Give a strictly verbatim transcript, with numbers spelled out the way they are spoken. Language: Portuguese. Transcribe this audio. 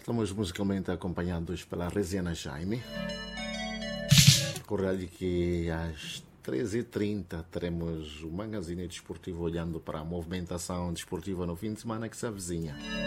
Estamos musicalmente acompanhados pela Resiana Jaime. Recordar-lhe que às treze e trinta teremos o Magazine Desportivo olhando para a movimentação desportiva no fim de semana que se avizinha.